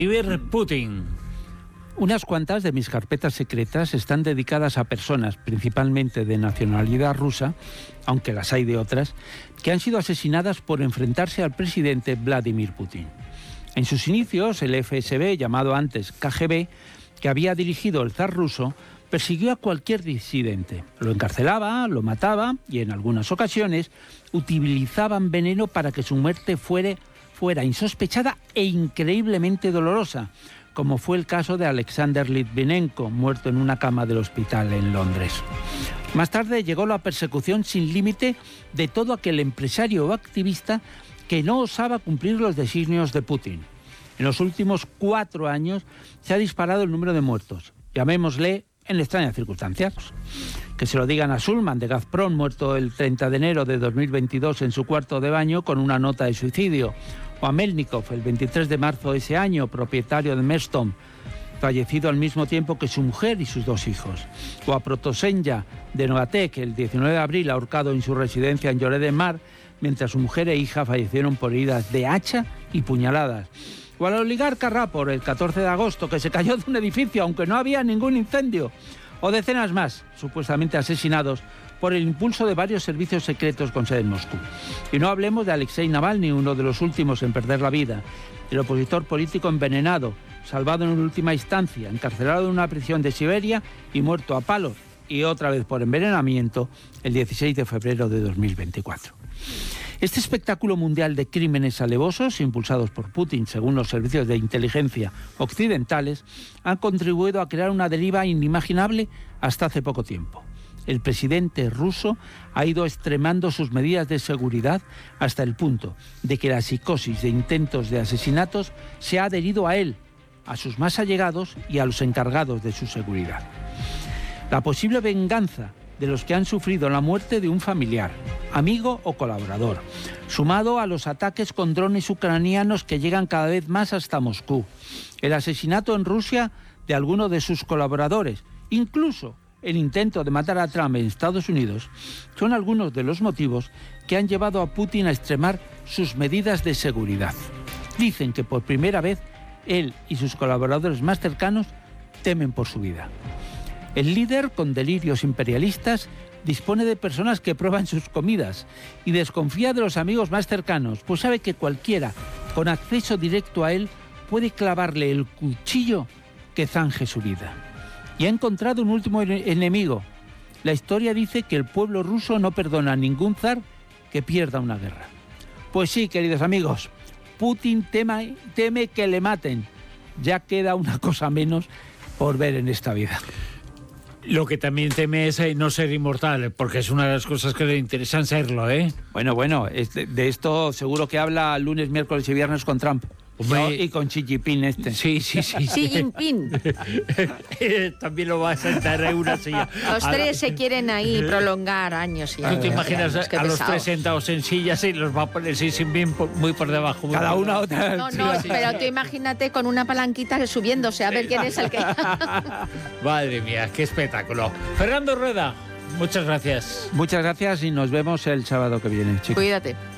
Vladimir Putin. Unas cuantas de mis carpetas secretas están dedicadas a personas, principalmente de nacionalidad rusa, aunque las hay de otras, que han sido asesinadas por enfrentarse al presidente Vladimir Putin. En sus inicios, el FSB, llamado antes KGB, que había dirigido el zar ruso, persiguió a cualquier disidente. Lo encarcelaba, lo mataba y en algunas ocasiones utilizaban veneno para que su muerte fuera insospechada e increíblemente dolorosa, como fue el caso de Alexander Litvinenko, muerto en una cama del hospital en Londres. Más tarde llegó la persecución sin límite de todo aquel empresario o activista que no osaba cumplir los designios de Putin. En los últimos 4 años se ha disparado el número de muertos, llamémosle en extrañas circunstancias. Que se lo digan a Sulman de Gazprom, muerto el 30 de enero de 2022 en su cuarto de baño con una nota de suicidio, o a Melnikov, el 23 de marzo de ese año, propietario de Merstom, fallecido al mismo tiempo que su mujer y sus 2 hijos, o a Protosenja de Novatek, el 19 de abril, ahorcado en su residencia en Lloret de Mar, mientras su mujer e hija fallecieron por heridas de hacha y puñaladas, o al oligarca Rapor, el 14 de agosto, que se cayó de un edificio aunque no había ningún incendio, o decenas más, supuestamente asesinados por el impulso de varios servicios secretos con sede en Moscú. Y no hablemos de Alexei Navalny, uno de los últimos en perder la vida, el opositor político envenenado, salvado en última instancia, encarcelado en una prisión de Siberia y muerto a palos, y otra vez por envenenamiento, el 16 de febrero de 2024. Este espectáculo mundial de crímenes alevosos, impulsados por Putin según los servicios de inteligencia occidentales, han contribuido a crear una deriva inimaginable hasta hace poco tiempo. El presidente ruso ha ido extremando sus medidas de seguridad hasta el punto de que la psicosis de intentos de asesinatos se ha adherido a él, a sus más allegados y a los encargados de su seguridad. La posible venganza de los que han sufrido la muerte de un familiar, amigo o colaborador, sumado a los ataques con drones ucranianos que llegan cada vez más hasta Moscú, el asesinato en Rusia de alguno de sus colaboradores, incluso el intento de matar a Trump en Estados Unidos, son algunos de los motivos que han llevado a Putin a extremar sus medidas de seguridad. Dicen que por primera vez él y sus colaboradores más cercanos temen por su vida. El líder, con delirios imperialistas, dispone de personas que prueban sus comidas y desconfía de los amigos más cercanos, pues sabe que cualquiera con acceso directo a él puede clavarle el cuchillo que zanje su vida. Y ha encontrado un último enemigo. La historia dice que el pueblo ruso no perdona a ningún zar que pierda una guerra. Pues sí, queridos amigos, Putin teme que le maten. Ya queda una cosa menos por ver en esta vida. Lo que también teme es no ser inmortal, porque es una de las cosas que le interesan serlo, ¿eh? Bueno, de esto seguro que habla lunes, miércoles y viernes con Trump. Y con Xi Jinping Sí. Xi Jinping. También lo va a sentar en una silla. Los 3 se quieren ahí prolongar años y años. ¿Tú te imaginas a los 3 sentados en sillas y los va a poner Xi Jinping muy por debajo? Cada una otra. No, pero tú imagínate con una palanquita subiéndose a ver quién es el que... Madre mía, qué espectáculo. Fernando Rueda, muchas gracias. Muchas gracias y nos vemos el sábado que viene, chicos. Cuídate.